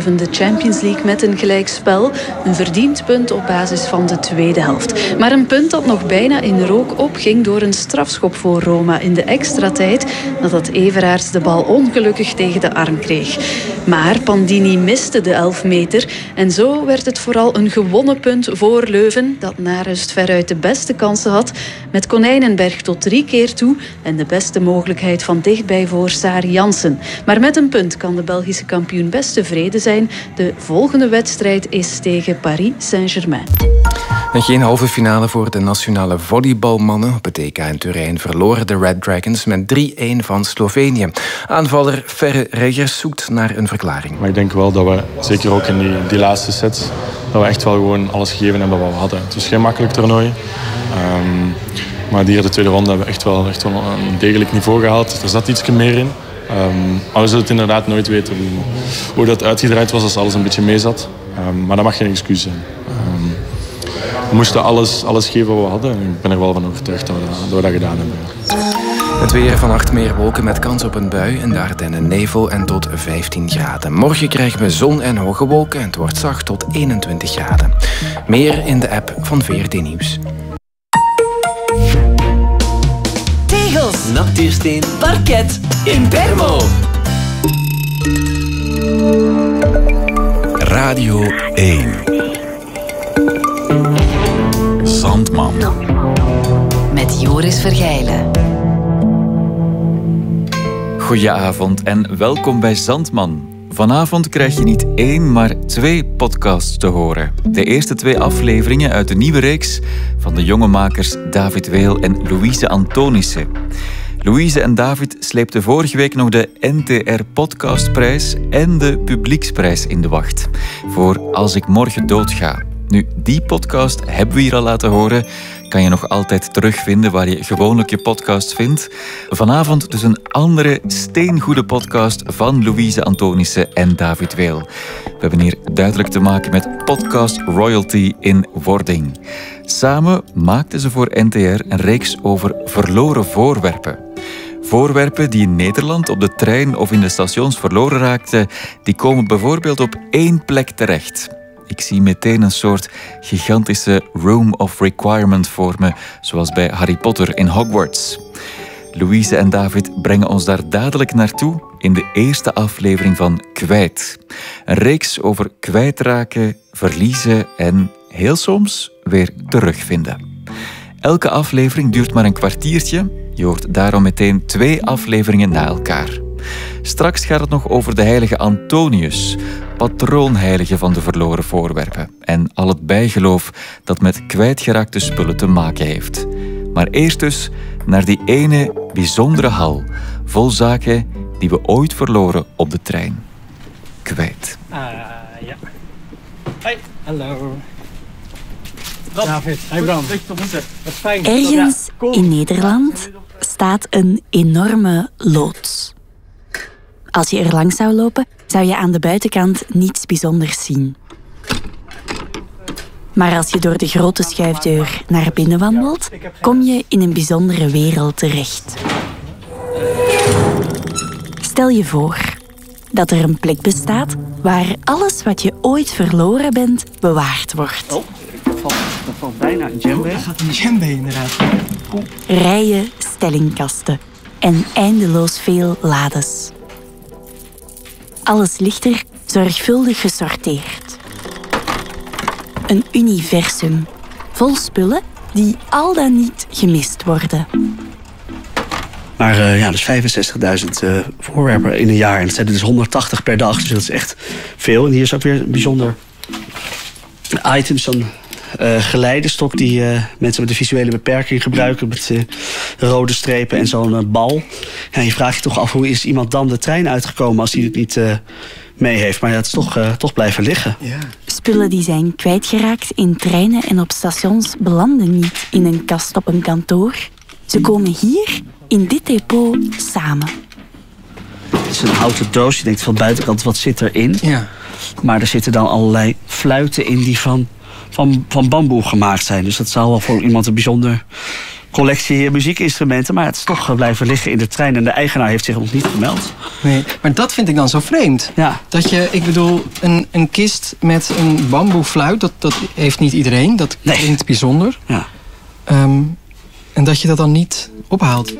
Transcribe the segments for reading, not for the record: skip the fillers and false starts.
Eindhoven de Champions League met een gelijkspel. Een verdiend punt op basis van de tweede helft. Maar een punt dat nog bijna in rook opging door een strafschop voor Roma in de extra tijd, nadat Everaerts de bal ongelukkig tegen de arm kreeg. Maar Pandini miste de 11 meter en zo werd het vooral een gewonnen punt voor Leuven, dat na rust veruit de beste kansen had, met Konijnenberg tot 3 keer toe en de beste mogelijkheid van dichtbij voor Sari Jansen. Maar met een punt kan de Belgische kampioen best tevreden zijn. De volgende wedstrijd is tegen Paris Saint-Germain. En geen halve finale voor de nationale volleybalmannen. Op het EK in Turijn verloren de Red Dragons met 3-1 van Slovenië. Aanvaller Ferre Reggers zoekt naar een verklaring. Maar ik denk wel dat we, zeker ook in die laatste sets, dat we echt wel gewoon alles gegeven hebben wat we hadden. Het is geen makkelijk toernooi. Maar die de tweede ronde hebben we echt wel een degelijk niveau gehaald. Er zat iets meer in. Maar we zullen het inderdaad nooit weten hoe dat uitgedraaid was als alles een beetje mee zat. Maar dat mag geen excuus zijn. We moesten alles geven wat we hadden. En ik ben er wel van overtuigd dat we dat gedaan hebben. Het weer: vannacht meer wolken met kans op een bui. In de Ardennen nevel en tot 15 graden. Morgen krijgen we zon en hoge wolken en het wordt zacht tot 21 graden. Meer in de app van VRT Nieuws. Tegels, natuursteen, parket, Impermo. Radio 1. Zandman. Met Joris Vergeilen. Goedenavond en welkom bij Zandman. Vanavond krijg je niet 1, maar 2 podcasts te horen. De eerste 2 afleveringen uit de nieuwe reeks van de jonge makers David Weel en Louise Antonissen. Louise en David sleepten vorige week nog de NTR Podcastprijs en de Publieksprijs in de wacht voor Als ik morgen doodga. Nu, die podcast hebben we hier al laten horen. Kan je nog altijd terugvinden waar je gewoonlijk je podcast vindt. Vanavond dus een andere steengoede podcast van Louise Antonissen en David Weel. We hebben hier duidelijk te maken met podcast royalty in wording. Samen maakten ze voor NTR een reeks over verloren voorwerpen. Voorwerpen die in Nederland op de trein of in de stations verloren raakten, die komen bijvoorbeeld op 1 plek terecht. Ik zie meteen een soort gigantische room of requirement voor me, zoals bij Harry Potter in Hogwarts. Louise en David brengen ons daar dadelijk naartoe in de eerste aflevering van Kwijt. Een reeks over kwijtraken, verliezen en heel soms weer terugvinden. Elke aflevering duurt maar een kwartiertje. Je hoort daarom meteen 2 afleveringen na elkaar. Straks gaat het nog over de heilige Antonius, patroonheilige van de verloren voorwerpen, en al het bijgeloof dat met kwijtgeraakte spullen te maken heeft. Maar eerst dus naar die ene bijzondere hal, vol zaken die we ooit verloren op de trein. Kwijt. Ja. Hoi. Hallo. David. Hey Bram. Wat fijn. Ergens in Nederland staat een enorme loods. Als je er langs zou lopen, zou je aan de buitenkant niets bijzonders zien. Maar als je door de grote schuifdeur naar binnen wandelt, kom je in een bijzondere wereld terecht. Stel je voor dat er een plek bestaat waar alles wat je ooit verloren bent bewaard wordt. Oh, dat valt bijna een djembe. Dat gaat een djembe inderdaad. Rijen stellingkasten en eindeloos veel lades. Alles ligt er zorgvuldig gesorteerd. Een universum vol spullen die al dan niet gemist worden. Maar dus 65.000 voorwerpen in een jaar. En het zijn er dus 180 per dag, dus dat is echt veel. En hier is ook weer een bijzonder item, zo'n geleidestok die mensen met een visuele beperking gebruiken, met rode strepen en zo'n bal. Ja, je vraagt je toch af, hoe is iemand dan de trein uitgekomen als hij het niet mee heeft? Maar ja, het is toch blijven liggen. Ja. Spullen die zijn kwijtgeraakt in treinen en op stations belanden niet in een kast op een kantoor. Ze komen hier in dit depot samen. Het is een houten doos. Je denkt van buitenkant, wat zit erin? Ja. Maar er zitten dan allerlei fluiten in die van bamboe gemaakt zijn. Dus dat zou wel voor iemand een bijzonder collectie muziekinstrumenten. Maar het is toch blijven liggen in de trein. En de eigenaar heeft zich nog niet gemeld. Nee, maar dat vind ik dan zo vreemd. Ja. Dat je, ik bedoel, een kist met een bamboefluit, dat heeft niet iedereen. Dat klinkt bijzonder. Ja. En dat je dat dan niet ophaalt.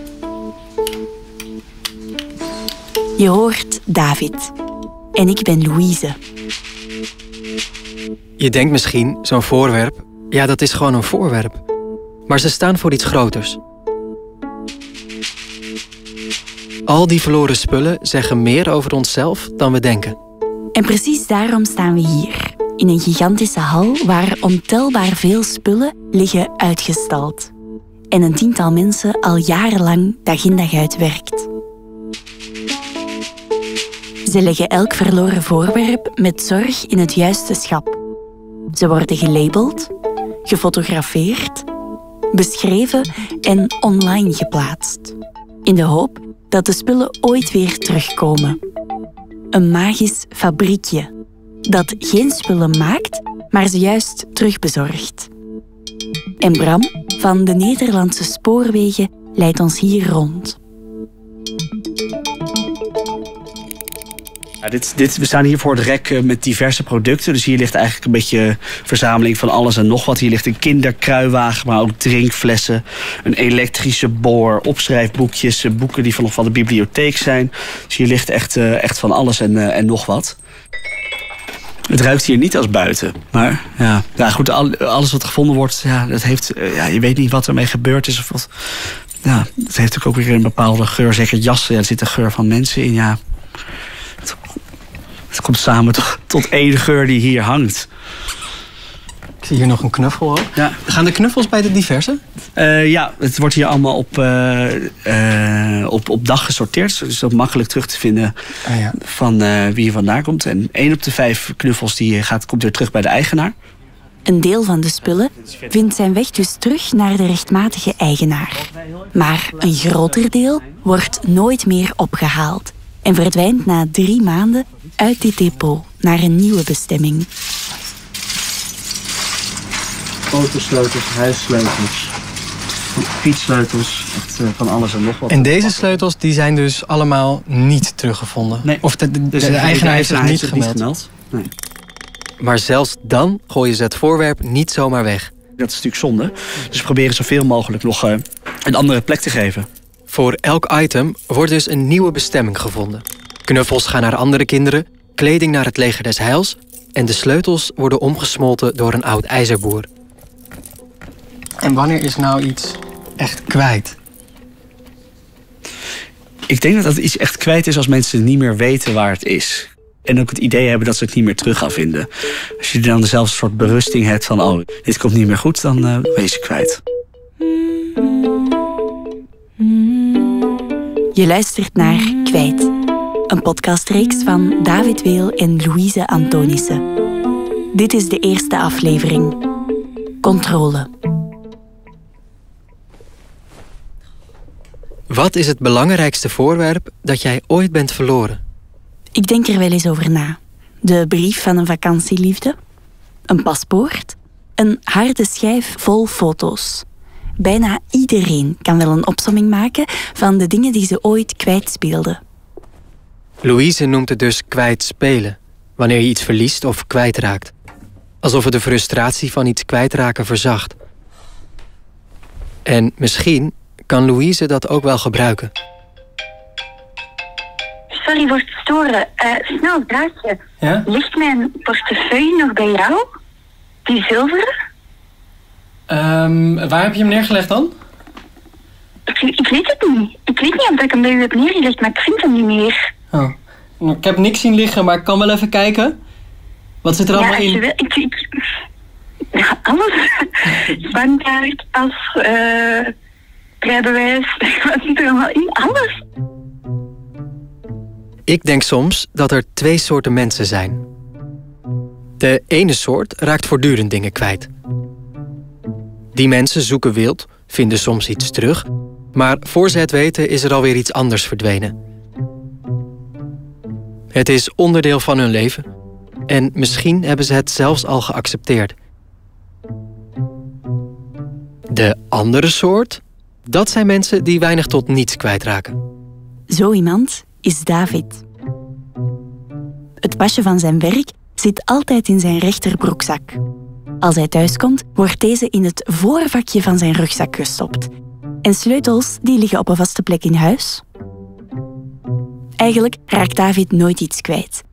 Je hoort David. En ik ben Louise. Je denkt misschien, zo'n voorwerp, ja, dat is gewoon een voorwerp. Maar ze staan voor iets groters. Al die verloren spullen zeggen meer over onszelf dan we denken. En precies daarom staan we hier. In een gigantische hal waar ontelbaar veel spullen liggen uitgestald. En een 10-tal mensen al jarenlang dag in dag uit werkt. Ze leggen elk verloren voorwerp met zorg in het juiste schap. Ze worden gelabeld, gefotografeerd, beschreven en online geplaatst. In de hoop dat de spullen ooit weer terugkomen. Een magisch fabriekje dat geen spullen maakt, maar ze juist terugbezorgt. En Bram van de Nederlandse Spoorwegen leidt ons hier rond. Ja, we staan hier voor het rek met diverse producten. Dus hier ligt eigenlijk een beetje een verzameling van alles en nog wat. Hier ligt een kinderkruiwagen, maar ook drinkflessen. Een elektrische boor, opschrijfboekjes, boeken die van de bibliotheek zijn. Dus hier ligt echt van alles en nog wat. Het ruikt hier niet als buiten. Maar ja goed, alles wat gevonden wordt, dat heeft, je weet niet wat ermee gebeurd is. Of wat. Ja, het heeft ook weer een bepaalde geur. Zeker jassen, er zit een geur van mensen in. Ja. Het komt samen tot één geur die hier hangt. Ik zie hier nog een knuffel ook. Ja. Gaan de knuffels bij de diverse? Ja, het wordt hier allemaal op dag gesorteerd. Dus dat makkelijk terug te vinden van wie hier vandaan komt. En 1 op de 5 knuffels komt weer terug bij de eigenaar. Een deel van de spullen vindt zijn weg dus terug naar de rechtmatige eigenaar. Maar een groter deel wordt nooit meer opgehaald. En verdwijnt na 3 maanden uit dit depot naar een nieuwe bestemming. Autosleutels, huissleutels, fietssleutels, van alles en nog wat. En deze sleutels die zijn dus allemaal niet teruggevonden? Nee. Of de eigenaar heeft zich niet gemeld? Nee. Maar zelfs dan gooien ze het voorwerp niet zomaar weg. Dat is natuurlijk zonde. Dus we proberen zoveel mogelijk nog een andere plek te geven. Voor elk item wordt dus een nieuwe bestemming gevonden. Knuffels gaan naar andere kinderen, kleding naar het leger des heils en de sleutels worden omgesmolten door een oud ijzerboer. En wanneer is nou iets echt kwijt? Ik denk dat iets echt kwijt is als mensen niet meer weten waar het is. En ook het idee hebben dat ze het niet meer terug gaan vinden. Als je dan dezelfde soort berusting hebt van dit komt niet meer goed, dan ben je ze kwijt. Je luistert naar Kwijt. Een podcastreeks van David Weel en Louise Antonissen. Dit is de eerste aflevering. Controle. Wat is het belangrijkste voorwerp dat jij ooit bent verloren? Ik denk er wel eens over na. De brief van een vakantieliefde. Een paspoort. Een harde schijf vol foto's. Bijna iedereen kan wel een opsomming maken van de dingen die ze ooit kwijtspeelden. Louise noemt het dus kwijtspelen, wanneer je iets verliest of kwijtraakt. Alsof het de frustratie van iets kwijtraken verzacht. En misschien kan Louise dat ook wel gebruiken. Sorry voor het storen. Snel vraagje. Ja? Ligt mijn portefeuille nog bij jou? Die zilveren? Waar heb je hem neergelegd dan? Ik weet het niet. Ik weet niet of ik hem bij u heb neergelegd, maar ik vind hem niet meer. Oh. Ik heb niks zien liggen, maar ik kan wel even kijken. Wat zit er allemaal in? Ja, alles. Bankkaart, pas, rijbewijs. Wat zit er allemaal in? Alles. Ik denk soms dat er 2 soorten mensen zijn. De ene soort raakt voortdurend dingen kwijt. Die mensen zoeken wild, vinden soms iets terug, maar voor ze het weten is er alweer iets anders verdwenen. Het is onderdeel van hun leven en misschien hebben ze het zelfs al geaccepteerd. De andere soort Dat zijn mensen die weinig tot niets kwijtraken. Zo iemand is David. Het pasje van zijn werk zit altijd in zijn rechterbroekzak. Als hij thuiskomt, wordt deze in het voorvakje van zijn rugzak gestopt. En sleutels die liggen op een vaste plek in huis. Eigenlijk raakt David nooit iets kwijt.